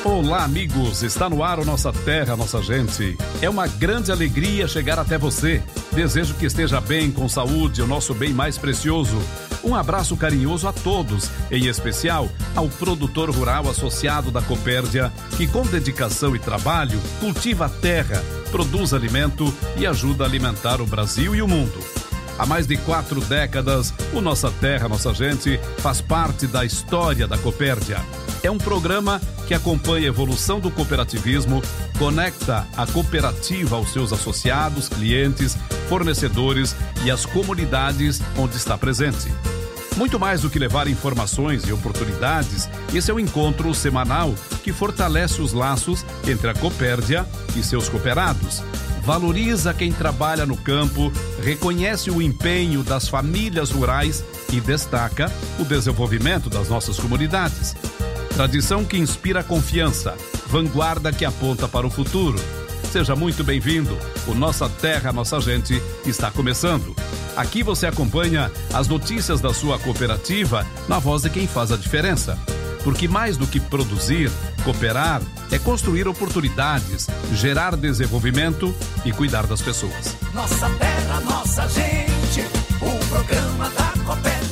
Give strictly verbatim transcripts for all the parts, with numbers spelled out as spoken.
Olá, amigos, está no ar o Nossa Terra, Nossa Gente. É uma grande alegria chegar até você. Desejo que esteja bem, com saúde, o nosso bem mais precioso. Um abraço carinhoso a todos, em especial ao produtor rural associado da Copérdia, que com dedicação e trabalho cultiva a terra, produz alimento e ajuda a alimentar o Brasil e o mundo. Há mais de quatro décadas, o Nossa Terra, Nossa Gente faz parte da história da Copérdia. É um programa que acompanha a evolução do cooperativismo, conecta a cooperativa aos seus associados, clientes, fornecedores e as comunidades onde está presente. Muito mais do que levar informações e oportunidades, esse é um encontro semanal que fortalece os laços entre a Copérdia e seus cooperados. Valoriza quem trabalha no campo, reconhece o empenho das famílias rurais e destaca o desenvolvimento das nossas comunidades. Tradição que inspira confiança, vanguarda que aponta para o futuro. Seja muito bem-vindo. O Nossa Terra, Nossa Gente está começando. Aqui você acompanha as notícias da sua cooperativa na voz de quem faz a diferença. Porque mais do que produzir, cooperar é construir oportunidades, gerar desenvolvimento e cuidar das pessoas. Nossa Terra, Nossa Gente, o programa da Copérdia.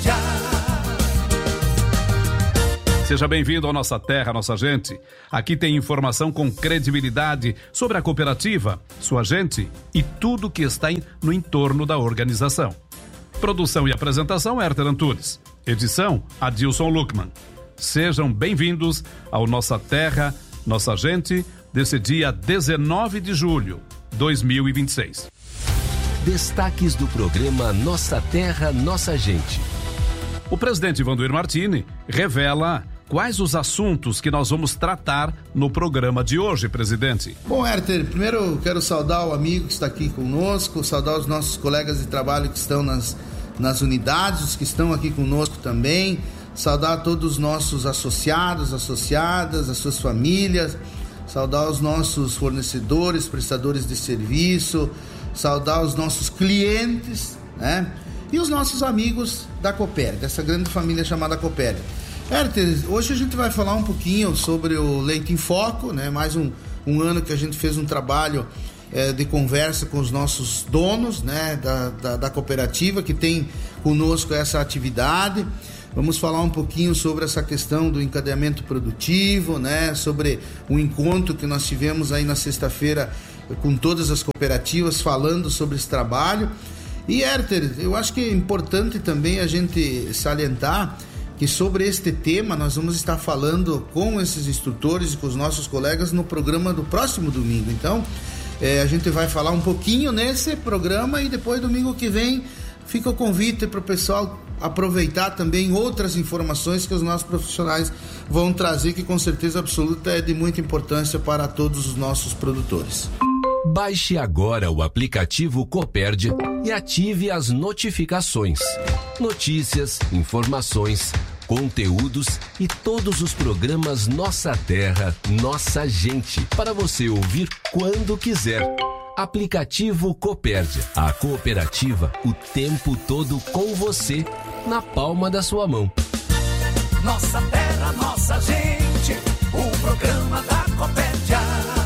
Seja bem-vindo ao Nossa Terra, Nossa Gente. Aqui tem informação com credibilidade sobre a cooperativa, sua gente e tudo que está no entorno da organização. Produção e apresentação, Herter Antunes. Edição, Adilson Luckman. Sejam bem-vindos ao Nossa Terra, Nossa Gente, desse dia dezenove de julho de dois mil e vinte e seis. Destaques do programa Nossa Terra, Nossa Gente. O presidente Vanduir Martini revela quais os assuntos que nós vamos tratar no programa de hoje, presidente. Bom, Herter, primeiro eu quero saudar o amigo que está aqui conosco, saudar os nossos colegas de trabalho que estão nas, nas unidades, os que estão aqui conosco também, saudar todos os nossos associados, associadas, as suas famílias, saudar os nossos fornecedores, prestadores de serviço, saudar os nossos clientes, né? E os nossos amigos da Copérdia, dessa grande família chamada Copérdia. Herter, hoje a gente vai falar um pouquinho sobre o Leite em Foco, né? Mais um, um ano que a gente fez um trabalho é, de conversa com os nossos donos, né? Da, da, da cooperativa que tem conosco essa atividade. Vamos falar um pouquinho sobre essa questão do encadeamento produtivo, né? Sobre o encontro que nós tivemos aí na sexta-feira com todas as cooperativas falando sobre esse trabalho. E, Herter, eu acho que é importante também a gente salientar que sobre este tema nós vamos estar falando com esses instrutores e com os nossos colegas no programa do próximo domingo. Então, é, a gente vai falar um pouquinho nesse programa e depois, domingo que vem, fica o convite para o pessoal aproveitar também outras informações que os nossos profissionais vão trazer, que com certeza absoluta é de muita importância para todos os nossos produtores. Baixe agora o aplicativo Copérdia e ative as notificações. Notícias, informações, conteúdos e todos os programas Nossa Terra, Nossa Gente, para você ouvir quando quiser. Aplicativo Copérdia, a cooperativa o tempo todo com você, na palma da sua mão. Nossa Terra, Nossa Gente, o programa da Copérdia.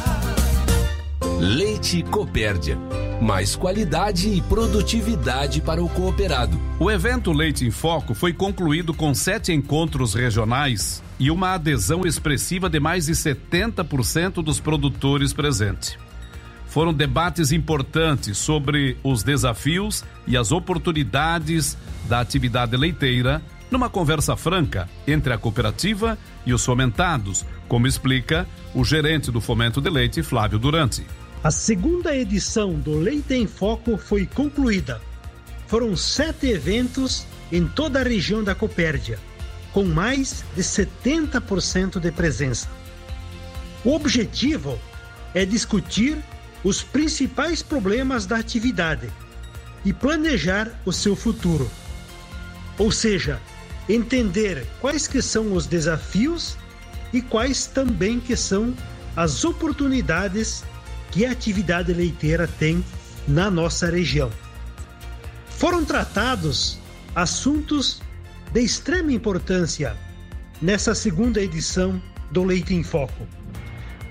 Leite Copérdia, mais qualidade e produtividade para o cooperado. O evento Leite em Foco foi concluído com sete encontros regionais e uma adesão expressiva de mais de setenta por cento dos produtores presentes. Foram debates importantes sobre os desafios e as oportunidades da atividade leiteira, numa conversa franca entre a cooperativa e os fomentados, como explica o gerente do Fomento de Leite, Flávio Durante. A segunda edição do Leite em Foco foi concluída. Foram sete eventos em toda a região da Copérdia, com mais de setenta por cento de presença. O objetivo é discutir os principais problemas da atividade e planejar o seu futuro. Ou seja, entender quais que são os desafios e quais também que são as oportunidades que a atividade leiteira tem na nossa região. Foram tratados assuntos de extrema importância nessa segunda edição do Leite em Foco.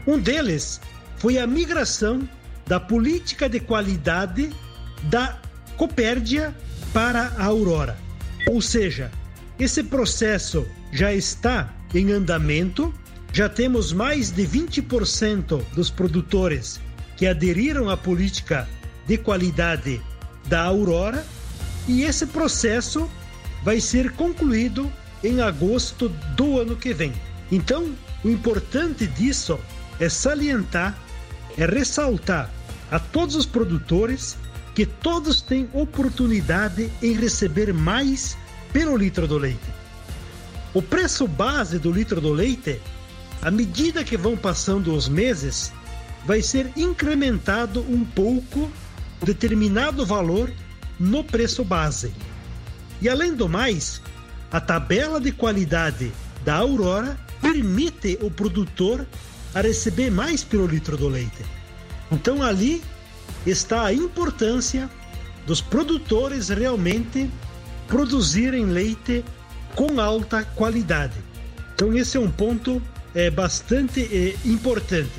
Um deles foi a migração da política de qualidade da Copérdia para a Aurora. Ou seja, esse processo já está em andamento, já temos mais de vinte por cento dos produtores que aderiram à política de qualidade da Aurora, e esse processo vai ser concluído em agosto do ano que vem. Então, o importante disso é salientar, é ressaltar a todos os produtores que todos têm oportunidade em receber mais pelo litro do leite. O preço base do litro do leite, à medida que vão passando os meses, vai ser incrementado um pouco, determinado valor no preço base. E além do mais, a tabela de qualidade da Aurora permite o produtor a receber mais pelo litro do leite. Então ali está a importância dos produtores realmente produzirem leite com alta qualidade. Então esse é um ponto é, bastante é, importante.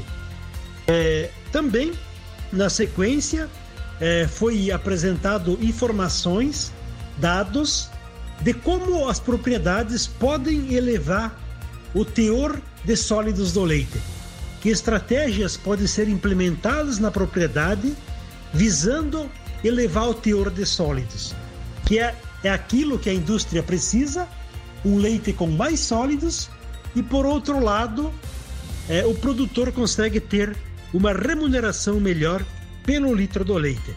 É, também, na sequência, é, foi apresentado informações, dados de como as propriedades podem elevar o teor de sólidos do leite. Que estratégias podem ser implementadas na propriedade visando elevar o teor de sólidos, que é, é aquilo que a indústria precisa, um leite com mais sólidos, e por outro lado, é, o produtor consegue ter uma remuneração melhor pelo litro do leite.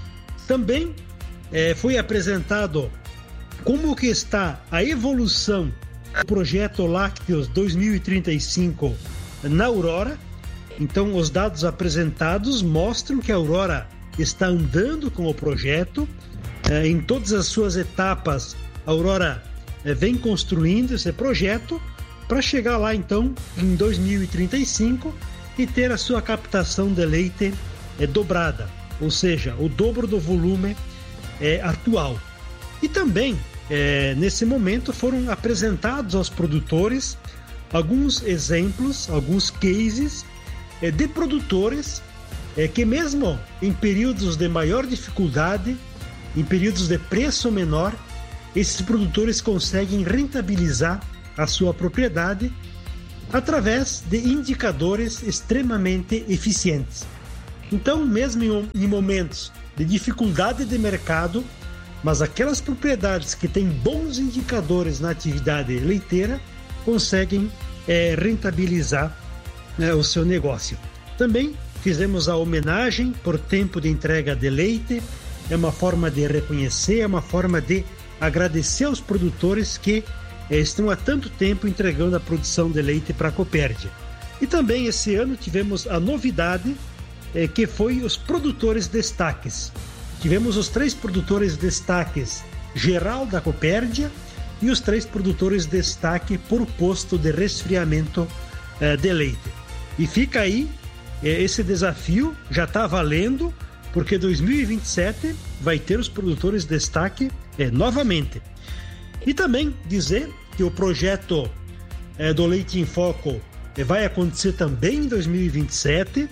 Também é, foi apresentado como que está a evolução do projeto Lácteos dois mil e trinta e cinco na Aurora. Então, os dados apresentados mostram que a Aurora está andando com o projeto. É, em todas as suas etapas, a Aurora é, vem construindo esse projeto para chegar lá, então, em dois mil e trinta e cinco e ter a sua captação de leite é, dobrada, ou seja, o dobro do volume é, atual. E também, é, nesse momento, foram apresentados aos produtores alguns exemplos, alguns cases é, de produtores é, que mesmo em períodos de maior dificuldade, em períodos de preço menor, esses produtores conseguem rentabilizar a sua propriedade através de indicadores extremamente eficientes. Então, mesmo em, em momentos de dificuldade de mercado, mas aquelas propriedades que têm bons indicadores na atividade leiteira conseguem é, rentabilizar é, o seu negócio. Também fizemos a homenagem por tempo de entrega de leite. É uma forma de reconhecer, é uma forma de agradecer aos produtores que é, estão há tanto tempo entregando a produção de leite para a Copérdia. E também esse ano tivemos a novidade é, que foi os produtores destaques. Tivemos os três produtores destaques geral da Copérdia e os três produtores destaque por posto de resfriamento eh, de leite. E fica aí, eh, esse desafio já está valendo, porque dois mil e vinte e sete vai ter os produtores destaque eh, novamente. E também dizer que o projeto eh, do Leite em Foco eh, vai acontecer também em dois mil e vinte e sete.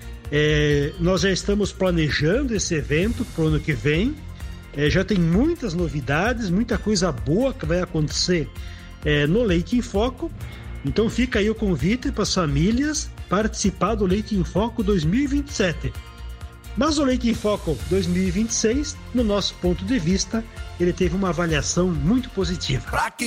É, nós já estamos planejando esse evento para o ano que vem. É, já tem muitas novidades, muita coisa boa que vai acontecer é, no Leite em Foco. Então fica aí o convite para as famílias participar do Leite em Foco dois mil e vinte e sete. Mas o Leite em Foco dois mil e vinte e seis, no nosso ponto de vista, ele teve uma avaliação muito positiva.